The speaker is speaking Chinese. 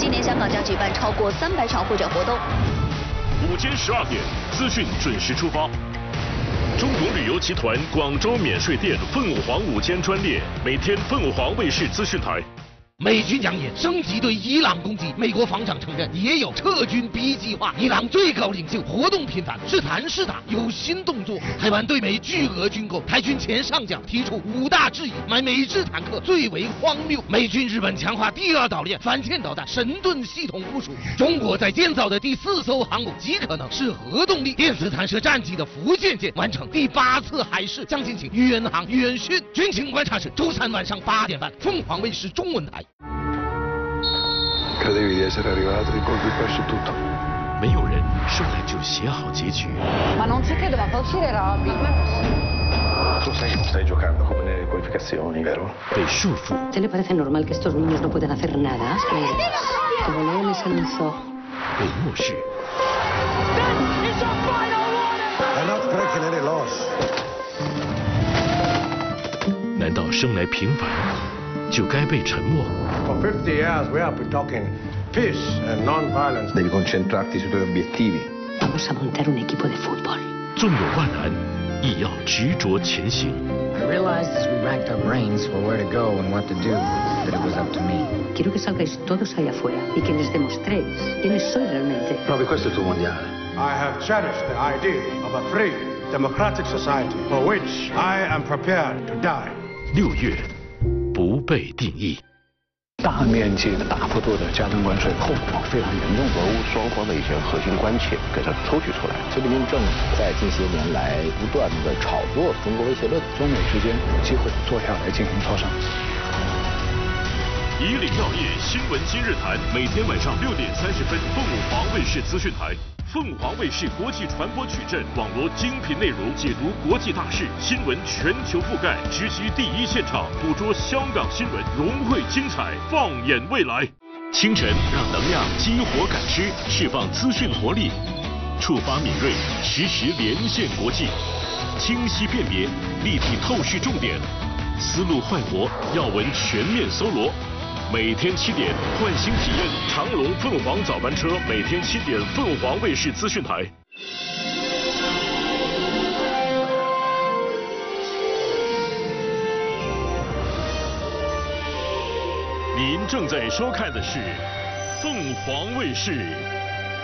今年香港将举办超过300场会展活动。 午间12点，资讯准时出发。中国旅游集团广州免税店凤凰午间专列，每天凤凰卫视资讯台。 美军扬言升级对伊朗攻击，美国防长承认也有撤军 B 计划。伊朗最高领袖活动频繁，是谈是打，有新动作。台湾对美巨额军购，台军前上将提出5大质疑，买美制坦克最为荒谬。美军日本强化第2岛链反舰导弹神盾系统部署，中国在建造的第4艘航母极可能是核动力电磁弹射战机的福建舰，完成第8次海试。将进行远航远训。军情观察室周3晚上8点半，凤凰卫视中文台。 Credevi di essere arrivato, il colpo è tutto. 没有人生来就写好结局。 Ma non ci credo, ma fa uscire Robby. Tu sai che non stai giocando come nelle qualificazioni, vero? 被束缚。 ¿Te le parece normal que estos niños no puedan hacer nada? Como leones en un zoo. 被漠视。 È not breaking any laws. 难道生来平凡就该被沉默？ For 50 years we have been talking peace and non-violence. Devi concentrarti sui tuoi obiettivi. Vamos a montar un equipo de fútbol. 纵有万难，亦要执着前行。 I realized as we racked our brains for where to go and what to do that it was up to me. Quiero que salgáis todos allá afuera y que les demostréis quiénes sois realmente. Provi questo il tuo mondiale. I have cherished the idea of a free, democratic society for which I am prepared to die. 6月，不被定义。 大面积的、大幅度的加征关税，后果非常严重。 俄乌双方的一些核心关切给它抽取出来。 习近平政府在近些年来不断的炒作中国威胁论， 中美之间有机会坐下来进行磋商。 以岭药业新闻今日谈，每天晚上6点30分，凤凰卫视资讯台。 凤凰卫视国际传播矩阵，网罗精品内容，解读国际大事，新闻全球覆盖，直击第一现场，捕捉香港新闻，融汇精彩，放眼未来。清晨让能量激活感知，释放资讯活力，触发敏锐，实时连线国际，清晰辨别，立体透视重点，思路快活，要闻全面搜罗。 每天7点，换新体验长龙凤凰早班车。每天7点，凤凰卫视资讯台。您正在收看的是凤凰卫视。